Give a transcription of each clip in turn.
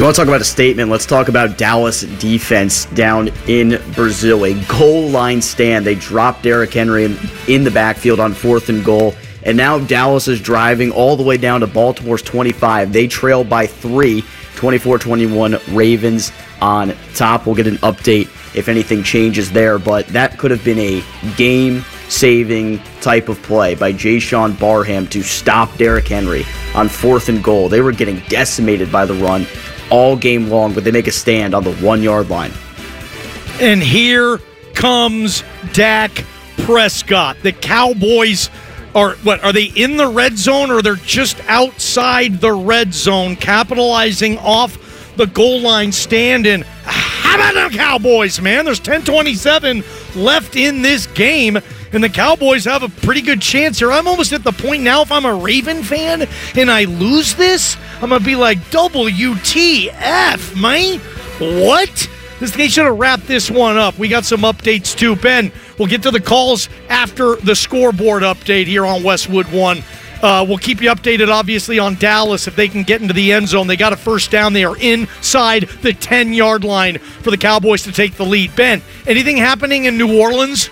You want to talk about a statement? Let's talk about Dallas defense down in Brazil. A goal line stand. They dropped Derrick Henry in the backfield on 4th and goal. And now Dallas is driving all the way down to Baltimore's 25. They trail by 3, 24-21 Ravens on top. We'll get an update if anything changes there. But that could have been a game-saving type of play by Jayshon Barham to stop Derrick Henry on 4th and goal. They were getting decimated by the run all game long, but they make a stand on the 1-yard line. And here comes Dak Prescott. The Cowboys are they in the red zone, or they're just outside the red zone, capitalizing off the goal line stand? And how about the Cowboys, man? There's 10:27 left in this game, and the Cowboys have a pretty good chance here. I'm almost at the point now, if I'm a Raven fan and I lose this, I'm going to be like, WTF, man? What? They should have wrapped this one up. We got some updates too. Ben, we'll get to the calls after the scoreboard update here on Westwood One. We'll keep you updated, obviously, on Dallas if they can get into the end zone. They got a first down. They are inside the 10-yard line for the Cowboys to take the lead. Ben, anything happening in New Orleans?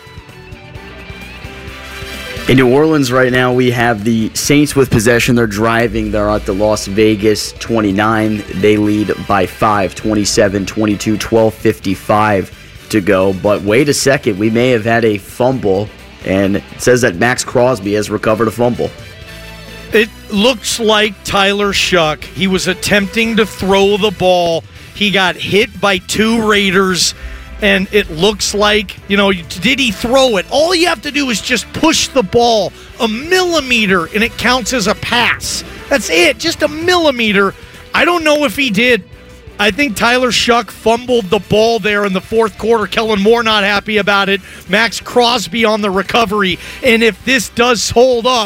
In New Orleans right now, we have the Saints with possession. They're driving. They're at the Las Vegas 29. They lead by 5, 27-22, 12:55 to go. But wait a second. We may have had a fumble, and it says that Max Crosby has recovered a fumble. It looks like Tyler Shuck. He was attempting to throw the ball. He got hit by 2 Raiders. And it looks like, did he throw it? All you have to do is just push the ball a millimeter, and it counts as a pass. That's it, just a millimeter. I don't know if he did. I think Tyler Shuck fumbled the ball there in the fourth quarter. Kellen Moore not happy about it. Max Crosby on the recovery. And if this does hold up,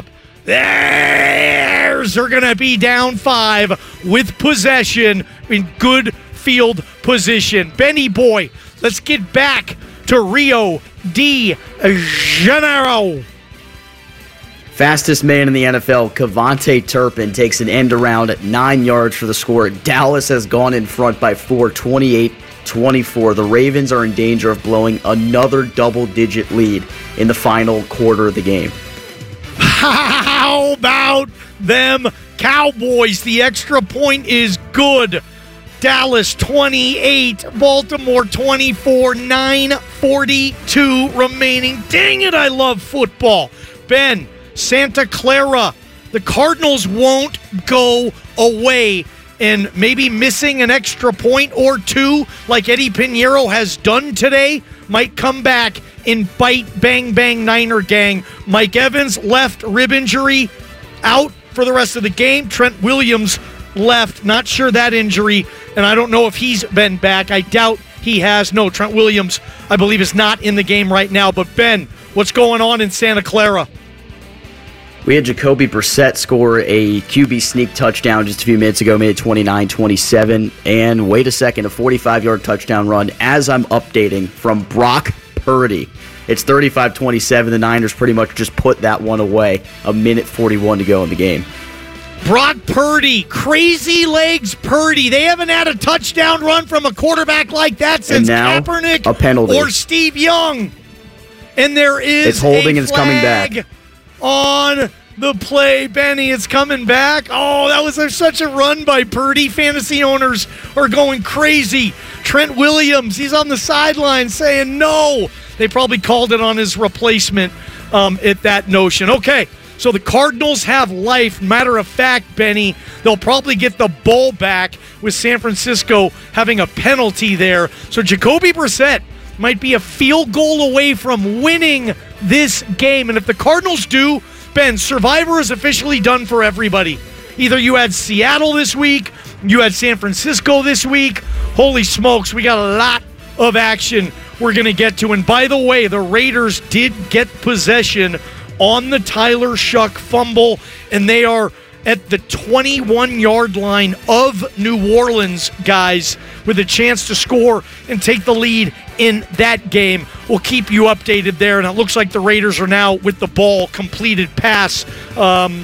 they're going to be down 5 with possession in good field position. Benny Boy, let's get back to Rio de Janeiro. Fastest man in the NFL, Kevontae Turpin, takes an end around at 9 yards for the score. Dallas has gone in front by 4, 28-24. The Ravens are in danger of blowing another double-digit lead in the final quarter of the game. How about them Cowboys? The extra point is good. Dallas 28, Baltimore 24, 9:42 remaining. Dang it, I love football. Ben, Santa Clara, the Cardinals won't go away, and maybe missing an extra point or 2 like Eddie Pinheiro has done today might come back and bite bang bang Niner gang. Mike Evans, left rib injury, out for the rest of the game. Trent Williams left, not sure that injury, and I don't know if he's been back. I doubt he has. No, Trent Williams, I believe, is not in the game right now. But Ben, what's going on in Santa Clara? We had Jacoby Brissett score a QB sneak touchdown just a few minutes ago, made it 29-27. And wait a second, a 45-yard touchdown run as I'm updating from Brock Purdy. It's 35-27. The Niners pretty much just put that one away. A minute 41 to go in the game. Brock Purdy, crazy legs Purdy. They haven't had a touchdown run from a quarterback like that since Kaepernick a penalty. Or Steve Young. And there is it's holding a and it's coming back on the play. Benny, it's coming back. Oh, that was such a run by Purdy. Fantasy owners are going crazy. Trent Williams, he's on the sideline saying no. They probably called it on his replacement at that notion. Okay. So the Cardinals have life. Matter of fact, Benny, they'll probably get the ball back with San Francisco having a penalty there. So Jacoby Brissett might be a field goal away from winning this game. And if the Cardinals do, Ben, Survivor is officially done for everybody. Either you had Seattle this week, you had San Francisco this week. Holy smokes, we got a lot of action we're going to get to. And by the way, the Raiders did get possession on the Tyler Shuck fumble, and they are at the 21-yard line of New Orleans, guys, with a chance to score and take the lead in that game. We'll keep you updated there, and it looks like the Raiders are now with the ball completed pass